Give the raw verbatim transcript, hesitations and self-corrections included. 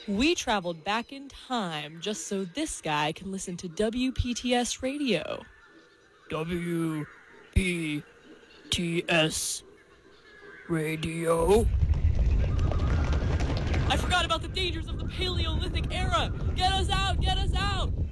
We traveled back in time just so this guy can listen to W P T S radio. W P T S radio? I forgot about the dangers of the Paleolithic era! Get us out! Get us out!